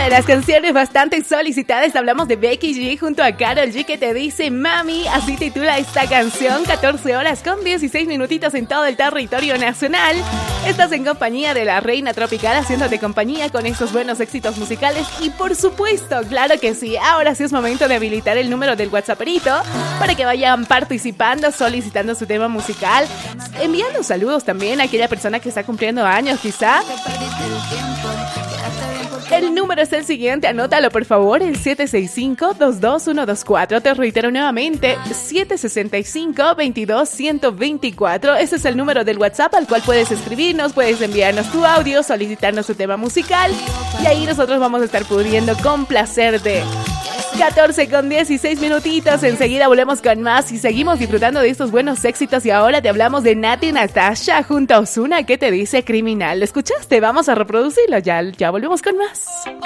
de las canciones bastante solicitadas. Hablamos de Becky G junto a Karol G, que te dice Mami. Así titula esta canción. 14 horas con 16 minutitos en todo el territorio nacional. Estás en compañía de la Reina Tropical, haciéndote compañía con estos buenos éxitos musicales. Y por supuesto, claro que sí, ahora sí es momento de habilitar el número del WhatsApperito para que vayan participando, solicitando su tema musical, enviando saludos también a aquella persona que está cumpliendo años quizá. El número es el siguiente, anótalo por favor, el 765-22124. Te reitero nuevamente, 765-22124. Ese es el número del WhatsApp al cual puedes escribirnos, puedes enviarnos tu audio, solicitarnos tu tema musical y ahí nosotros vamos a estar pudiendo complacerte. 14 con 16 minutitos, enseguida volvemos con más y seguimos disfrutando de estos buenos éxitos. Y ahora te hablamos de Nati Natasha junto a Ozuna, que te dice Criminal. ¿Lo escuchaste? Vamos a reproducirlo, ya volvemos con más.